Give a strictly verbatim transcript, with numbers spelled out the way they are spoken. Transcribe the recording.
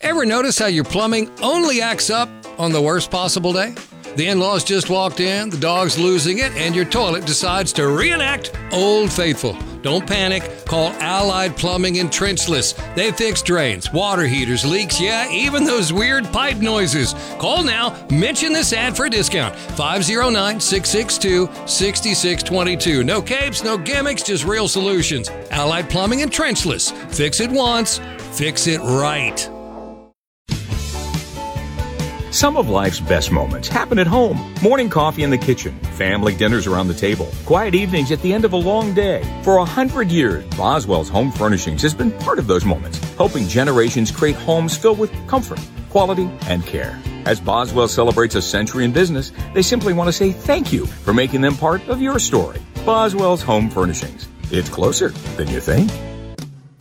Ever notice how your plumbing only acts up on the worst possible day? The in-laws just walked in, the dog's losing it, and your toilet decides to reenact Old Faithful. Don't panic. Call Allied Plumbing and Trenchless. They fix drains, water heaters, leaks, yeah, even those weird pipe noises. Call now. Mention this ad for a discount. five oh nine, six six two, six six two two. No capes, no gimmicks, just real solutions. Allied Plumbing and Trenchless. Fix it once. Fix it right. Some of life's best moments happen at home. Morning coffee in the kitchen, family dinners around the table, quiet evenings at the end of a long day. For a hundred years, Boswell's Home Furnishings has been part of those moments, helping generations create homes filled with comfort, quality, and care. As Boswell celebrates a century in business, they simply want to say thank you for making them part of your story. Boswell's Home Furnishings. It's closer than you think.